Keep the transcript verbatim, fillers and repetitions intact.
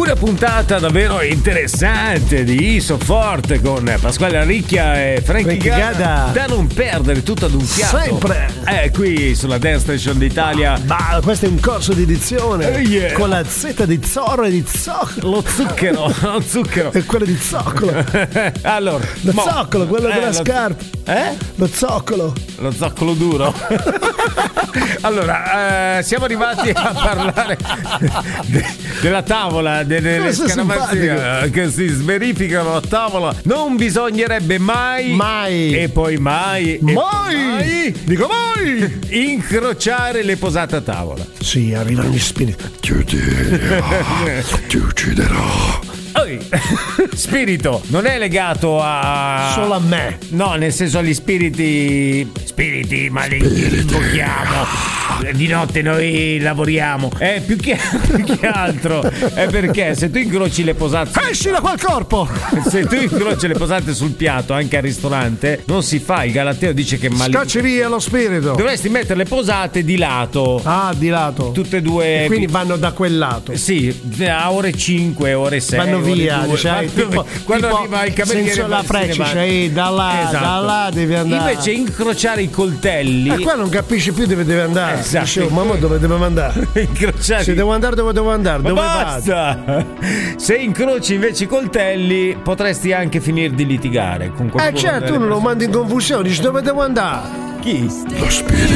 Una puntata davvero interessante di Iso Forte con Pasquale Arricchia e Frankie Gada, da non perdere tutto ad un fiato. Sempre. Eh, qui sulla Dance Station d'Italia. Ma questo è un corso di dizione eh, yeah. con la Z di Zorro e di Zoccolo. Lo zucchero, lo zucchero. E quello di Zoccolo. Allora, lo mo, zoccolo, quello eh, della lo, scarpa. Eh? Lo zoccolo. Lo zoccolo duro. Allora, eh, siamo arrivati a parlare de, della tavola, delle scaramanzie che si sverificano a tavola. Non bisognerebbe mai, mai e poi mai, e mai, mai dico mai, incrociare le posate a tavola. Sì, arrivano gli spiriti. Ti ucciderò. Ti ucciderò. Spirito non è legato a solo a me, no, nel senso agli spiriti spiriti maligni, invochiamo. Di notte noi lavoriamo, eh, più che, più che altro è perché se tu incroci le posate, esci da quel corpo, se tu incroci le posate sul piatto anche al ristorante non si fa, il galateo dice che maligno. Scacci via lo spirito. Dovresti mettere le posate di lato. Ah, di lato. Tutte e due. E quindi vanno da quel lato. Sì, a ore cinque, ore sei. Vanno via, due, cioè, tipo, quando tipo arriva il cameriere senza la freccia, cioè, da là, esatto. da là devi andare. Invece incrociare i coltelli. E qua non capisci più dove deve andare. Esatto. Dicevo, mamma dove devo andare? Incrociare. Se devo andare dove devo andare? Ma dove basta. Vado? Se incroci invece i coltelli potresti anche finire di litigare con qualcuno. Eh certo, tu non lo mandi in confusione, dici dove devo andare? Chi? Lo spirito.